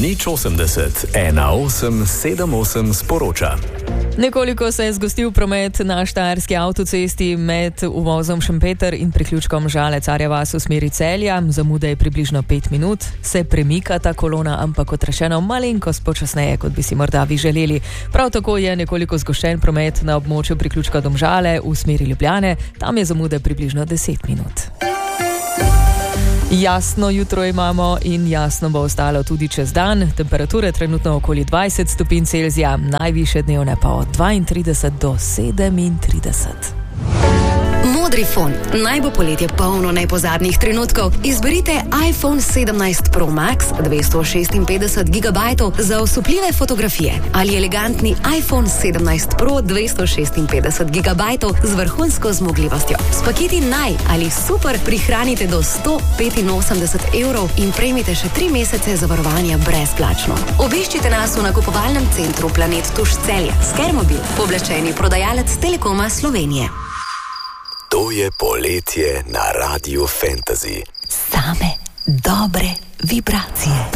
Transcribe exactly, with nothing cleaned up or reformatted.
Nič osemdeset, ena osem sedem osem sporoča. Nekoliko se je zgostil promet na štajerski avtocesti med uvozom Šempeter in priključkom Žale-Carja vas v smeri Celja. Zamuda je približno pet minut. Se premika ta kolona, ampak kot rečeno malenkost počasneje, kot bi si morda vi želeli. Prav tako je nekoliko zgoščen promet na območju priključka Domžale v smeri Ljubljane. Tam je zamuda približno deset minut. Jasno jutro imamo in jasno bo ostalo tudi čez dan. Temperature trenutno okoli dvajset stopinj Celzija, najvišje dnevne pa od dvaintrideset do sedemintrideset. Modrifon. Naj bo poletje polno nepozabnih trenutkov. Izberite iPhone sedemnajst Pro Max dvesto šestinpetdeset gigabajtov za osupljive fotografije ali elegantni iPhone sedemnajst Pro dvesto šestinpetdeset gigabajtov z vrhunsko zmogljivostjo. S paketi naj ali super prihranite do sto petinosemdeset evrov in prejmite še tri mesece zavarovanja brezplačno. Obiščite nas v nakupovalnem centru Planet Tuš Celje. Skermobil, pooblaščeni prodajalec Telekoma Slovenije. To je poletje na Radiu Fantasy. Same dobre vibracije.